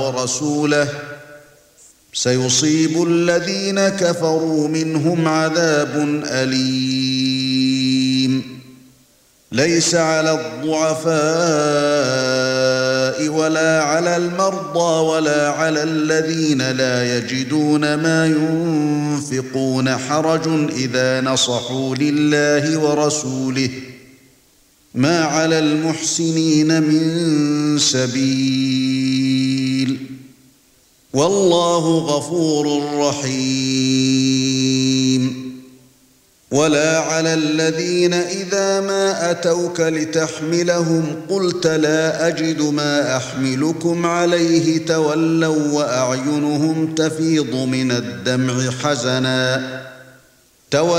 ورسوله سيصيب الذين كفروا منهم عذاب أليم. ليس على الضعفاء ولا على المرضى ولا على الذين لا يجدون ما ينفقون حرج إذا نصحوا لله ورسوله ما على المحسنين من سبيل والله غفور رحيم. ولا على الذين إذا ما أتوك لتحملهم قلت لا أجد ما أحملكم عليه تولوا وأعينهم تفيض من الدمع حزنا